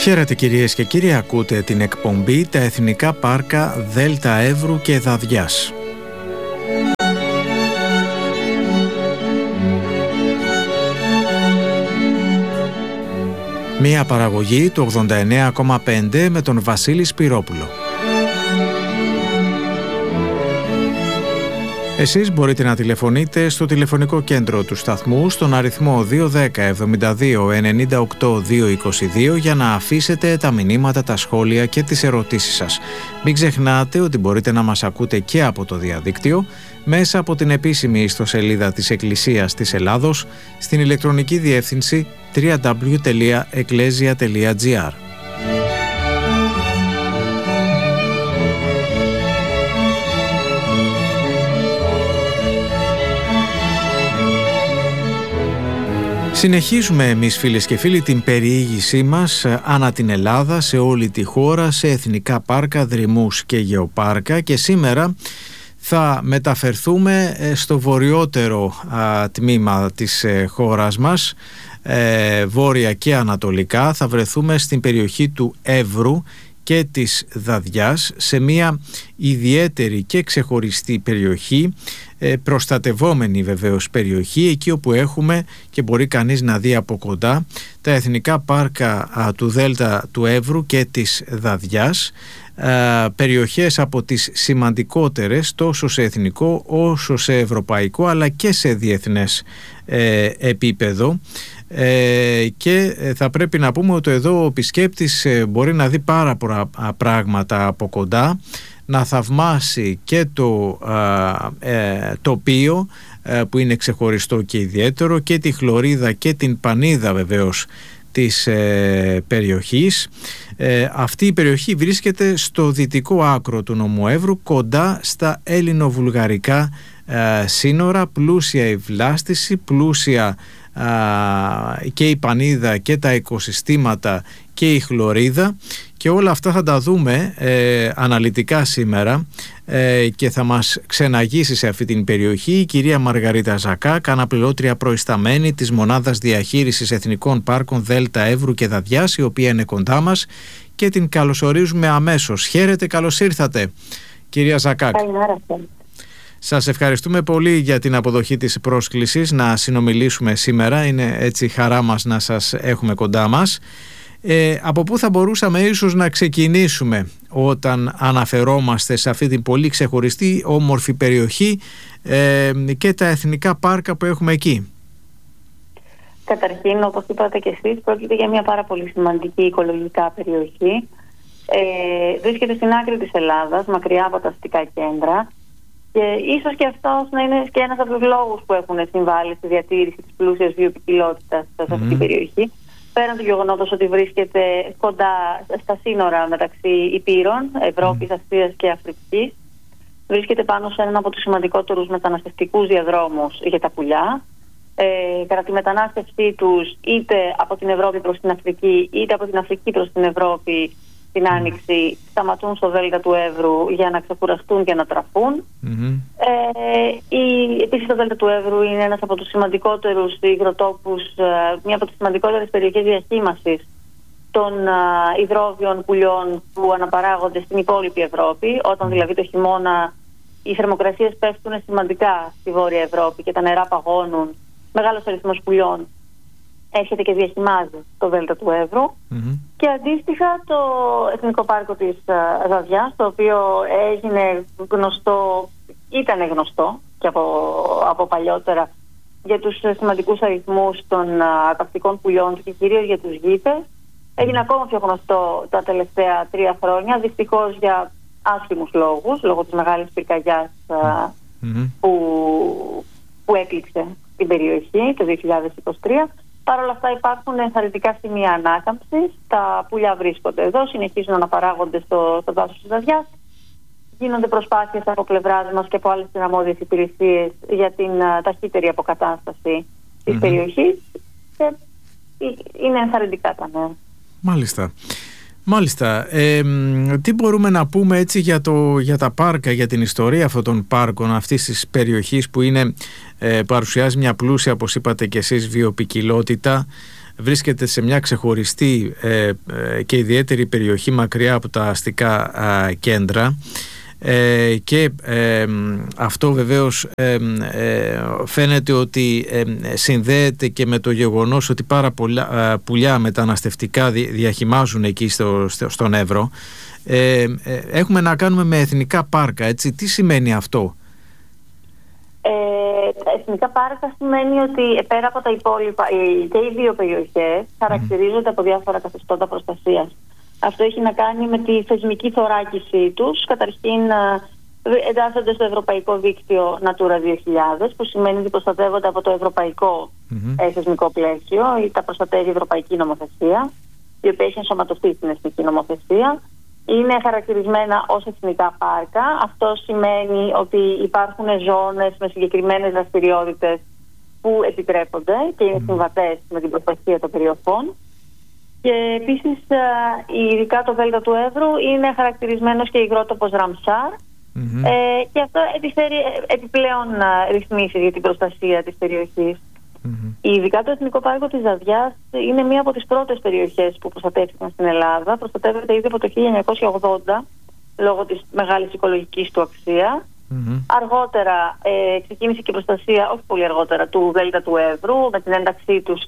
Χαίρετε κυρίες και κύριοι, ακούτε την εκπομπή «Τα Εθνικά Πάρκα Δέλτα Εύρου και Δαδιάς». Μία παραγωγή του 89,5 με τον Βασίλη Σπυρόπουλο. Εσείς μπορείτε να τηλεφωνείτε στο τηλεφωνικό κέντρο του σταθμού στον αριθμό 210 72 98 222 για να αφήσετε τα μηνύματα, τα σχόλια και τις ερωτήσεις σας. Μην ξεχνάτε ότι μπορείτε να μας ακούτε και από το διαδίκτυο μέσα από την επίσημη ιστοσελίδα της Εκκλησίας της Ελλάδος στην ηλεκτρονική διεύθυνση www.ecclesia.gr. Συνεχίζουμε εμείς, φίλες και φίλοι, την περιήγησή μας ανά την Ελλάδα, σε όλη τη χώρα, σε εθνικά πάρκα, δρυμούς και γεωπάρκα, και σήμερα θα μεταφερθούμε στο βορειότερο τμήμα της χώρας μας, βόρεια και ανατολικά. Θα βρεθούμε στην περιοχή του Εύρου και της Δαδιάς, σε μια ιδιαίτερη και ξεχωριστή περιοχή, προστατευόμενη βεβαίως περιοχή, εκεί όπου έχουμε και μπορεί κανείς να δει από κοντά τα εθνικά πάρκα του Δέλτα του Εύρου και της Δαδιάς, περιοχές από τις σημαντικότερες τόσο σε εθνικό όσο σε ευρωπαϊκό αλλά και σε διεθνές επίπεδο. Και θα πρέπει να πούμε ότι εδώ ο επισκέπτης μπορεί να δει πάρα πολλά πράγματα από κοντά, να θαυμάσει και το τοπίο που είναι ξεχωριστό και ιδιαίτερο, και τη χλωρίδα και την πανίδα βεβαίως της περιοχής. Αυτή η περιοχή βρίσκεται στο δυτικό άκρο του νομού Εύρου, κοντά στα ελληνοβουλγαρικά σύνορα, πλούσια η βλάστηση, πλούσια και η πανίδα και τα οικοσυστήματα και η χλωρίδα, και όλα αυτά θα τα δούμε αναλυτικά σήμερα, και θα μας ξεναγήσει σε αυτή την περιοχή η κυρία Μαργαρίτα Ζακάκ, αναπληρώτρια προϊσταμένη της Μονάδας Διαχείρισης Εθνικών Πάρκων Δέλτα Εύρου και Δαδιάς, η οποία είναι κοντά μας και την καλωσορίζουμε αμέσως. Χαίρετε, καλώς ήρθατε κυρία Ζακάκ. Καλημέρα. Σας ευχαριστούμε πολύ για την αποδοχή της πρόσκλησης να συνομιλήσουμε σήμερα. Είναι έτσι χαρά μας να σας έχουμε κοντά μας. Από πού θα μπορούσαμε ίσως να ξεκινήσουμε όταν αναφερόμαστε σε αυτή την πολύ ξεχωριστή όμορφη περιοχή και τα εθνικά πάρκα που έχουμε εκεί? Καταρχήν, όπως είπατε και εσείς, πρόκειται για μια πάρα πολύ σημαντική οικολογικά περιοχή. Βρίσκεται στην άκρη της Ελλάδας, μακριά από τα αστικά κέντρα. Και ίσως και αυτός να είναι και ένας από τους λόγους που έχουν συμβάλει στη διατήρηση της πλούσιας βιοποικιλότητας σε αυτή την περιοχή. Πέραν του γεγονότος ότι βρίσκεται κοντά στα σύνορα μεταξύ Υπήρων, Ευρώπης, Ασίας και Αφρικής, βρίσκεται πάνω σε έναν από τους σημαντικότερους μεταναστευτικούς διαδρόμους για τα πουλιά. Κατά τη μετανάστευσή τους, είτε από την Ευρώπη προς την Αφρική, είτε από την Αφρική προς την Ευρώπη, την Άνοιξη, σταματούν στο Δέλτα του Εύρου για να ξεκουραστούν και να τραφούν. Επίσης το Δέλτα του Εύρου είναι ένας από τους σημαντικότερους υγροτόπους, μια από τις σημαντικότερες περιοχές διαχείμασης των υδρόβιων πουλιών που αναπαράγονται στην υπόλοιπη Ευρώπη. Όταν δηλαδή το χειμώνα οι θερμοκρασίες πέφτουν σημαντικά στη Βόρεια Ευρώπη και τα νερά παγώνουν, μεγάλος αριθμός πουλιών έρχεται και διαχυμάζει το Δέλτα του Εύρου. Και αντίστοιχα το Εθνικό Πάρκο της Δαδιάς, το οποίο ήταν γνωστό και από παλιότερα για τους σημαντικούς αριθμούς των καυτικών πουλιών του και κυρίως για τους γείτες, έγινε ακόμα πιο γνωστό τα τελευταία 3 χρόνια, δυστυχώς για άσχημους λόγους, λόγω της μεγάλης πυρκαγιάς που έκλειξε την περιοχή το 2023. Παρ' όλα αυτά υπάρχουν ενθαρρυντικά σημεία ανάκαμψης. Τα πουλιά βρίσκονται εδώ, συνεχίζουν να αναπαράγονται στο δάσος της Δαδιάς. Γίνονται προσπάθειες από πλευράς μας και από άλλες συναρμόδιες υπηρεσίες για την ταχύτερη αποκατάσταση της περιοχής. Και είναι ενθαρρυντικά τα νέα. Μάλιστα. Τι μπορούμε να πούμε έτσι για τα πάρκα, για την ιστορία αυτών των πάρκων, αυτής της περιοχής που παρουσιάζει μια πλούσια, όπως είπατε και εσείς, βιοποικιλότητα, βρίσκεται σε μια ξεχωριστή και ιδιαίτερη περιοχή μακριά από τα αστικά κέντρα, και αυτό βεβαίως φαίνεται ότι συνδέεται και με το γεγονός ότι πάρα πολλά πουλιά μεταναστευτικά διαχυμάζουν εκεί στον Εύρο. Έχουμε να κάνουμε με εθνικά πάρκα, έτσι. Τι σημαίνει αυτό? Τα εθνικά πάρκα σημαίνει ότι πέρα από τα υπόλοιπα και οι δύο περιοχές χαρακτηρίζονται από διάφορα καθεστώτα προστασίας. Αυτό έχει να κάνει με τη θεσμική θωράκισή τους. Καταρχήν εντάσσονται στο ευρωπαϊκό δίκτυο Natura 2000, που σημαίνει ότι προστατεύονται από το ευρωπαϊκό θεσμικό πλαίσιο ή τα προστατεύει η ευρωπαϊκή νομοθεσία, η οποία έχει ενσωματωθεί στην εθνική νομοθεσία. Είναι χαρακτηρισμένα ως εθνικά πάρκα. Αυτό σημαίνει ότι υπάρχουν ζώνες με συγκεκριμένες δραστηριότητες που επιτρέπονται και είναι συμβατές με την προστασία των περιοχών. Και επίσης, ειδικά το Δέλτα του Εύρου είναι χαρακτηρισμένος και υγρότοπος Ραμσάρ, και αυτό επιφέρει επιπλέον ρυθμίσεις για την προστασία της περιοχής. Ειδικά το Εθνικό Πάρκο της Ζαδιάς είναι μία από τις πρώτες περιοχές που προστατεύτηκαν στην Ελλάδα. Προστατεύεται ήδη από το 1980 λόγω της μεγάλης οικολογικής του αξίας. Αργότερα ξεκίνησε και η προστασία, όχι πολύ αργότερα, του Δέλτα του Εύρου με την ένταξή του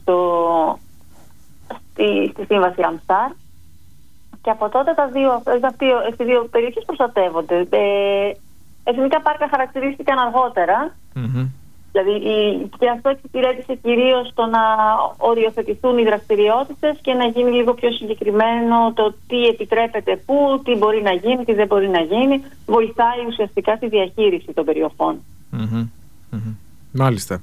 στη Σύμβαση Αμστάρ, και από τότε οι δύο περιοχές προστατεύονται. Εθνικά πάρκα χαρακτηρίστηκαν αργότερα, δηλαδή και αυτό εξυπηρέτησε κυρίως το να οριοθετηθούν οι δραστηριότητες και να γίνει λίγο πιο συγκεκριμένο το τι επιτρέπεται πού, τι μπορεί να γίνει, τι δεν μπορεί να γίνει. Βοηθάει ουσιαστικά στη διαχείριση των περιοχών. Μάλιστα.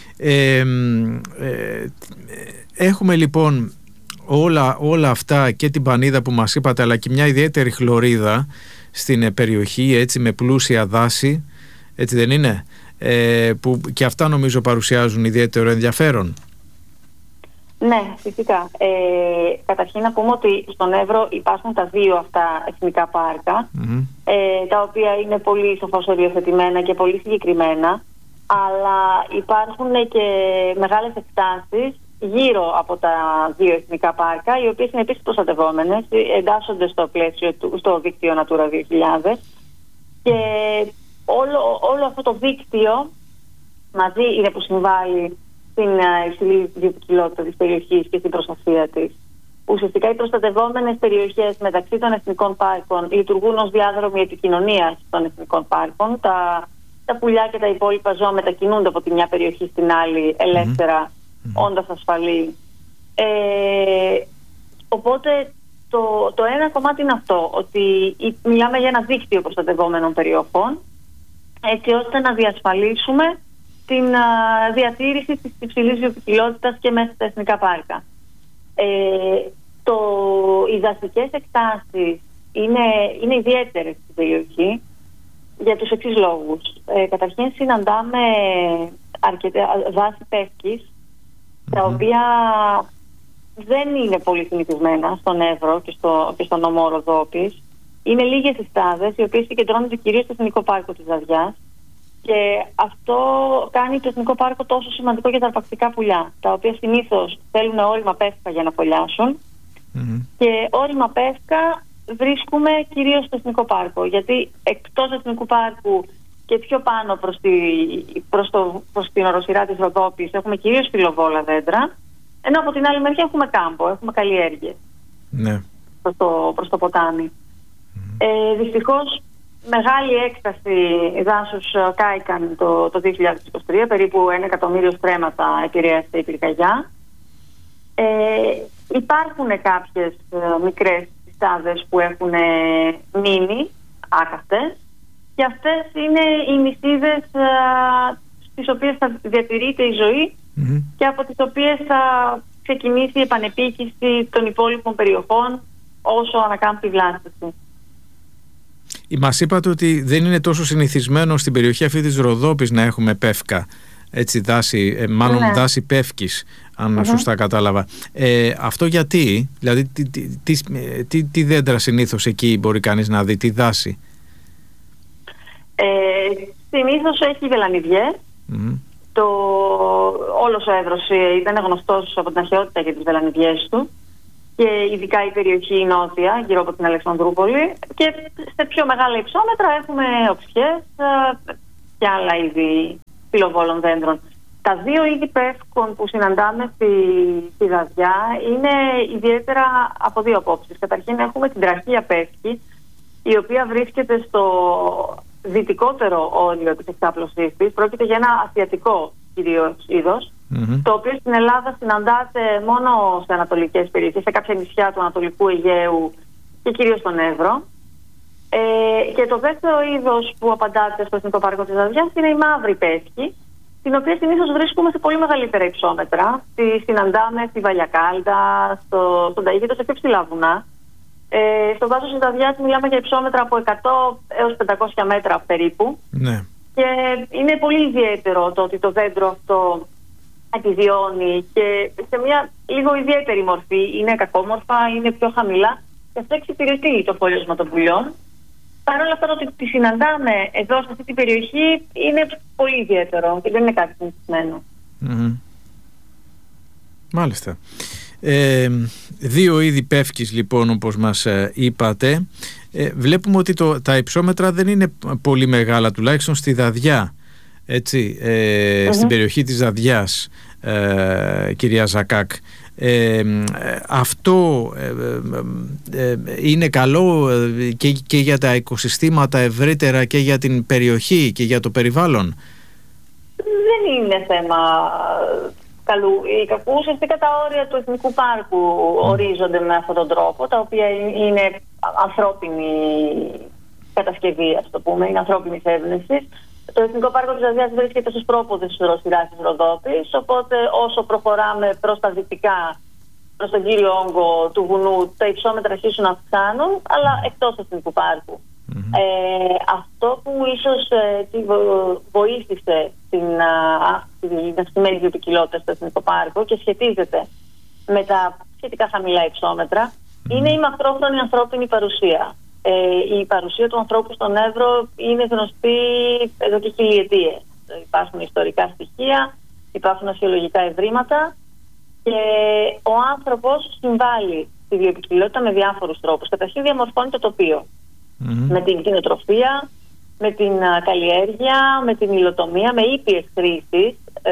Έχουμε λοιπόν όλα αυτά, και την πανίδα που μας είπατε, αλλά και μια ιδιαίτερη χλωρίδα στην περιοχή, έτσι, με πλούσια δάση, έτσι δεν είναι? Που και αυτά νομίζω παρουσιάζουν ιδιαίτερο ενδιαφέρον. Ναι, φυσικά. Καταρχήν να πούμε ότι στον Εύρο υπάρχουν τα δύο αυτά εθνικά πάρκα, τα οποία είναι πολύ σοφώς οριοθετημένα και πολύ συγκεκριμένα, αλλά υπάρχουν και μεγάλες εκτάσεις γύρω από τα δύο εθνικά πάρκα, οι οποίες είναι επίσης προστατευόμενες, εντάσσονται στο πλαίσιο στο δίκτυο Natura 2000, και όλο αυτό το δίκτυο μαζί είναι που συμβάλλει στην υψηλή βιοποικιλότητα της περιοχής και στην προστασία της. Ουσιαστικά οι προστατευόμενες περιοχές μεταξύ των εθνικών πάρκων λειτουργούν ως διάδρομοι επικοινωνίας των εθνικών πάρκων. Τα πουλιά και τα υπόλοιπα ζώα μετακινούνται από τη μια περιοχή στην άλλη ελεύθερα, όντας ασφαλή. Οπότε το ένα κομμάτι είναι αυτό, ότι μιλάμε για ένα δίκτυο προστατευόμενων περιοχών, έτσι ώστε να διασφαλίσουμε την διατήρηση της υψηλής βιοποικιλότητας και μέσα στα εθνικά πάρκα. Οι δασικές εκτάσεις είναι ιδιαίτερες στην περιοχή για τους εξής λόγους. Καταρχήν συναντάμε αρκετά δάση πεύκης, τα οποία δεν είναι πολύ συνηθισμένα στον Εύρο και στον νομό Ροδόπης. Είναι λίγες οι στάδες, οι οποίες συγκεντρώνονται κυρίως στο Εθνικό Πάρκο της Ζαδιάς, και αυτό κάνει το Εθνικό Πάρκο τόσο σημαντικό για τα αρπακτικά πουλιά, τα οποία συνήθως θέλουν όρημα πεύκα για να φωλιάσουν, και όρημα πεύκα βρίσκουμε κυρίως στο Εθνικό Πάρκο, γιατί εκτός του Εθνικού Πάρκου και πιο πάνω προς την οροσειρά της Ροδόπης έχουμε κυρίως φιλοβόλα δέντρα, ενώ από την άλλη μεριά έχουμε κάμπο, έχουμε καλλιέργειες προς το ποτάμι. Δυστυχώς μεγάλη έκταση δάσους κάηκαν το 2023, περίπου 1 εκατομμύριο στρέμματα επηρέασε η πυρκαγιά. Υπάρχουν κάποιες μικρές στάδες που έχουν μείνει άκαυτες, και αυτές είναι οι νησίδες στις οποίες θα διατηρείται η ζωή και από τις οποίες θα ξεκινήσει η επανεπίκηση των υπόλοιπων περιοχών όσο ανακάμπτει η βλάστηση. Μας είπατε ότι δεν είναι τόσο συνηθισμένο στην περιοχή αυτή της Ροδόπης να έχουμε πεύκα, έτσι, δάση, μάλλον δάση πεύκης, αν σωστά κατάλαβα. Αυτό γιατί, δηλαδή τι δέντρα συνήθως εκεί μπορεί κανείς να δει, τι δάση? Συνήθως έχει βελανιδιές, Όλος ο Εύρος ήταν γνωστός από την αρχαιότητα για τις βελανιδιές του, και ειδικά η περιοχή νότια γύρω από την Αλεξανδρούπολη, και σε πιο μεγάλα υψόμετρα έχουμε οξιές και άλλα είδη πυλοβόλων δέντρων. Τα δύο είδη πεύκων που συναντάμε στη Δαδιά είναι ιδιαίτερα από δύο απόψεις. Καταρχήν έχουμε την τραχεία πεύκη, η οποία βρίσκεται στο δυτικότερο όριο της εξάπλωσής της. Πρόκειται για ένα ασιατικό κυρίως είδος, το οποίο στην Ελλάδα συναντάται μόνο σε ανατολικές περιοχές, σε κάποια νησιά του Ανατολικού Αιγαίου και κυρίως στον Εύρο. Και το δεύτερο είδος που απαντάται στο Εθνικό Πάρκο της Δαδιάς είναι η μαύρη πεύκη, την οποία συνήθως βρίσκουμε σε πολύ μεγαλύτερα υψόμετρα. Τη συναντάμε στη Βαλιακάλτα, στον Ταΐγετο, σε πιο ψηλά βουνά. Στο δάσος της Δαδιάς μιλάμε για υψόμετρα από 100 έως 500 μέτρα περίπου. Ναι. Και είναι πολύ ιδιαίτερο το ότι το δέντρο αυτό επιβιώνει και σε μια λίγο ιδιαίτερη μορφή. Είναι κακόμορφα, είναι πιο χαμηλά και αυτό εξυπηρετεί το φόλιασμα των πουλιών. Παρ' όλα αυτά, το ότι τη συναντάμε εδώ σε αυτή την περιοχή είναι πολύ ιδιαίτερο και δεν είναι κάτι συνηθισμένο. Μάλιστα. Δύο είδη πεύκης λοιπόν, όπως μας είπατε. Βλέπουμε ότι τα υψόμετρα δεν είναι πολύ μεγάλα, τουλάχιστον στη Δαδιά, έτσι, στην περιοχή της Δαδιάς, κυρία Ζακάκ. Αυτό είναι καλό και για τα οικοσυστήματα ευρύτερα και για την περιοχή και για το περιβάλλον? Δεν είναι θέμα καλού ή κακού. Ουσιαστικά τα όρια του Εθνικού Πάρκου ορίζονται με αυτόν τον τρόπο, τα οποία είναι ανθρώπινη κατασκευή, ας το πούμε, είναι ανθρώπινη έμπνευση. Το Εθνικό Πάρκο της Δαδιάς βρίσκεται στους πρόποδες της Δροσιράς Ροδόπης, οπότε όσο προχωράμε προς τα δυτικά, προς τον κύριο όγκο του βουνού, τα υψόμετρα αρχίσουν να αυξάνουν, αλλά εκτός του Εθνικού Πάρκου. Αυτό που ίσως βοήθησε την αυξημένη βιοποικιλότητα στο Εθνικό Πάρκο και σχετίζεται με τα σχετικά χαμηλά υψόμετρα είναι η μακρόχρονη ανθρώπινη παρουσία. Η παρουσία του ανθρώπου στον Εύρο είναι γνωστή εδώ και χιλιετίες. Υπάρχουν ιστορικά στοιχεία, υπάρχουν αρχαιολογικά ευρήματα και ο άνθρωπος συμβάλλει στη βιοποικιλότητα με διάφορους τρόπους. Καταρχήν διαμορφώνει το τοπίο. Με την κτηνοτροφία, με την καλλιέργεια, με την υλοτομία, με ήπιες χρήσεις,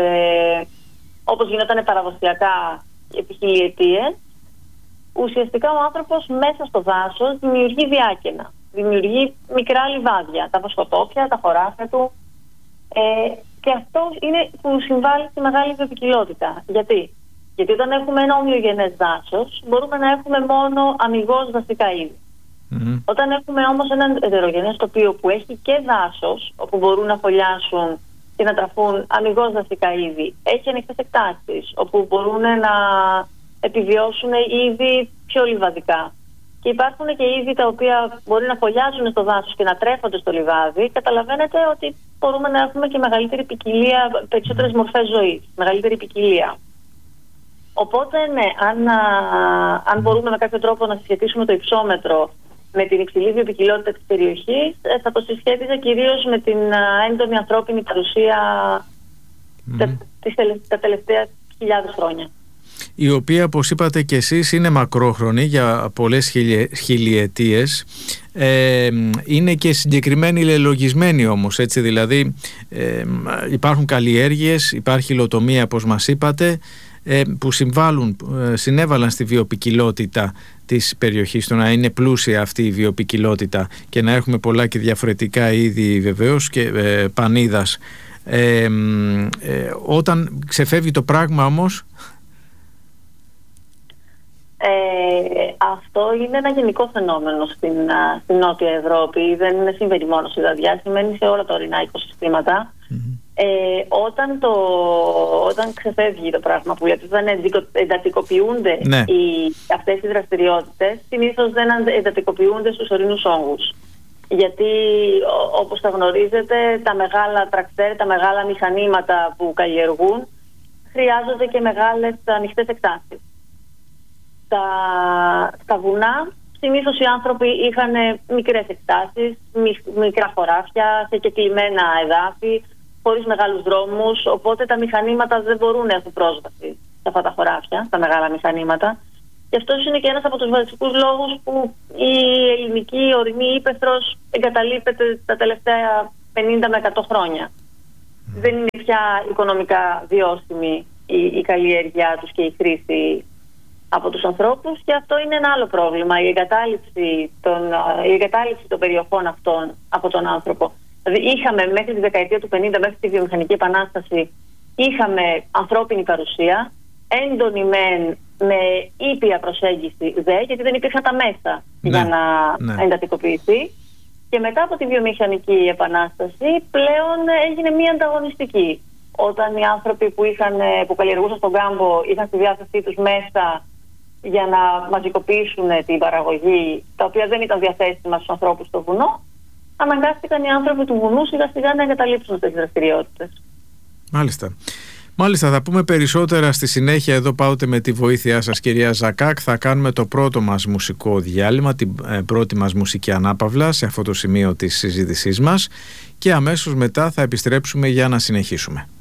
όπως γινόταν παραδοσιακά επί χιλιετίες. Ουσιαστικά ο άνθρωπος μέσα στο δάσος δημιουργεί διάκαινα, δημιουργεί μικρά λιβάδια, τα βοσκοτόπια, τα χωράφια του, και αυτό είναι που συμβάλλει στη μεγάλη βιοποικιλότητα. Γιατί όταν έχουμε ένα ομοιογενές δάσος μπορούμε να έχουμε μόνο αμιγώς δασικά είδη. Όταν έχουμε όμως ένα ετερογενές τοπίο που έχει και δάσος, όπου μπορούν να φωλιάσουν και να τραφούν αμιγώς δασικά είδη, έχει ανοιχτές εκτάσεις, όπου μπορούν να επιβιώσουν είδη πιο λιβαδικά. Και υπάρχουν και είδη τα οποία μπορεί να φωλιάζουν στο δάσος και να τρέφονται στο λιβάδι. Καταλαβαίνετε ότι μπορούμε να έχουμε και μεγαλύτερη ποικιλία, περισσότερες μορφές ζωής, μεγαλύτερη ποικιλία. Οπότε, ναι, αν μπορούμε με κάποιο τρόπο να συσχετίσουμε το υψόμετρο με την υψηλή βιοποικιλότητα της περιοχής, θα το συσχέτιζα κυρίως με την έντονη ανθρώπινη παρουσία τα τελευταία χιλιάδες χρόνια. Η οποία, όπως είπατε και εσείς, είναι μακρόχρονη για πολλές χιλιετίες. Είναι και συγκεκριμένη λελογισμένη όμως, έτσι, δηλαδή υπάρχουν καλλιέργειες, υπάρχει υλοτομία, όπως μας είπατε, που συνέβαλαν στη βιοποικιλότητα της περιοχής, το να είναι πλούσια αυτή η βιοποικιλότητα και να έχουμε πολλά και διαφορετικά είδη βεβαίως και πανίδας. Όταν ξεφεύγει το πράγμα όμως, αυτό είναι ένα γενικό φαινόμενο στην Νότια Ευρώπη. Δεν συμβαίνει μόνο στη Δαδιά, συμβαίνει σε όλα τα ορεινά οικοσυστήματα. Όταν ξεφεύγει το πράγμα που λέτε, όταν εντατικοποιούνται αυτές οι δραστηριότητες, συνήθως δεν εντατικοποιούνται στους ορεινούς όγκους. Γιατί όπως τα γνωρίζετε, τα μεγάλα τρακτέρ, τα μεγάλα μηχανήματα που καλλιεργούν χρειάζονται και μεγάλες ανοιχτές εκτάσεις. Στα βουνά συνήθως οι άνθρωποι είχαν μικρές εκτάσεις, μικρά χωράφια, σε κεκλειμένα εδάφη, χωρίς μεγάλους δρόμους, οπότε τα μηχανήματα δεν μπορούν να έχουν πρόσβαση σε αυτά τα χωράφια, τα μεγάλα μηχανήματα. Και αυτός είναι και ένας από τους βασικούς λόγους που η ελληνική ορεινή ύπαιθρος εγκαταλείπεται τα τελευταία 50 με 100 χρόνια. Δεν είναι πια οικονομικά βιώσιμη η καλλιέργειά τους και η χρήση από τους ανθρώπους, και αυτό είναι ένα άλλο πρόβλημα, η εγκατάλειψη των περιοχών αυτών από τον άνθρωπο. Δηλαδή είχαμε μέχρι τη δεκαετία του 50, μέχρι τη βιομηχανική επανάσταση, είχαμε ανθρώπινη παρουσία, έντονη με ήπια προσέγγιση γιατί δεν υπήρχαν τα μέσα για να εντατικοποιηθεί. Και μετά από τη βιομηχανική επανάσταση πλέον έγινε μία ανταγωνιστική. Όταν οι άνθρωποι που καλλιεργούσαν στον κάμπο είχαν στη διάθεσή τους μέσα για να μαζικοποιήσουν την παραγωγή, τα οποία δεν ήταν διαθέσιμα στους ανθρώπους στο βουνό, αναγκάστηκαν οι άνθρωποι του βουνού σιγά σιγά να εγκαταλείψουν αυτές τις δραστηριότητες. Μάλιστα, θα πούμε περισσότερα στη συνέχεια εδώ πάντοτε με τη βοήθειά σας, κυρία Ζακάκ. Θα κάνουμε το πρώτο μας μουσικό διάλειμμα, την πρώτη μας μουσική ανάπαυλα σε αυτό το σημείο της συζήτησής μας, και αμέσως μετά θα επιστρέψουμε για να συνεχίσουμε.